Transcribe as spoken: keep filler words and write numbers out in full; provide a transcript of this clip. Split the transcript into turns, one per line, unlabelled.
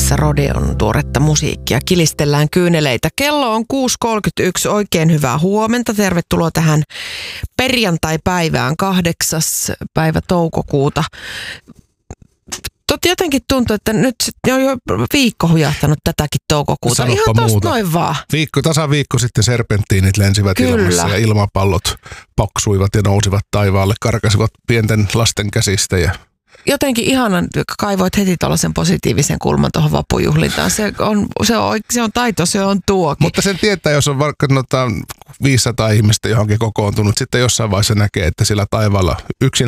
tässä Rodeon tuoretta musiikkia. Kilistellään kyyneleitä. Kello on kuusi kolmekymmentäyksi. Oikein hyvää huomenta. Tervetuloa tähän perjantai-päivään, kahdeksas päivä toukokuuta. Totta jotenkin tuntuu, että nyt on jo viikko hujahtanut tätäkin toukokuuta.
Sanoppa
Ihan tosta
muuta.
noin vaan.
Viikko, tasan viikko sitten serpenttiinit lensivät
Kyllä.
ilmassa ja ilmapallot paksuivat ja nousivat taivaalle, karkasivat pienten lasten käsistä. Ja
Jotenkin ihanan, kaivoit heti tuollaisen positiivisen kulman tuohon vappujuhlintaan. Se on, se, on, se on taito, se on tuokin.
Mutta sen tietää, jos on vaikka no, viisisataa ihmistä johonkin kokoontunut, sitten jossain vaiheessa näkee, että sillä taivaalla yksin